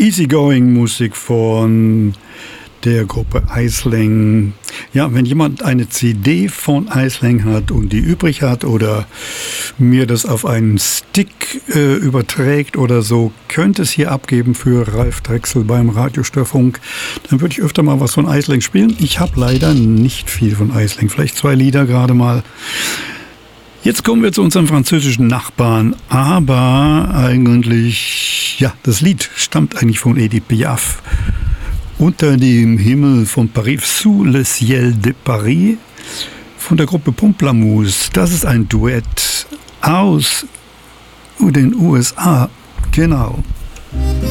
Easygoing-Musik von der Gruppe Aisling. Ja, wenn jemand eine CD von Aisling hat und die übrig hat oder mir das auf einen Stick überträgt oder so, könnte es hier abgeben für Ralf Drechsel beim Radiostörfunk. Dann würde ich öfter mal was von Aisling spielen. Ich habe leider nicht viel von Aisling, vielleicht 2 Lieder gerade mal. Jetzt kommen wir zu unserem französischen Nachbarn, aber eigentlich, ja, das Lied stammt eigentlich von Edith Piaf. Unter dem Himmel von Paris, Sous le ciel de Paris, von der Gruppe Pomplamoose. Das ist ein Duett aus den USA, genau.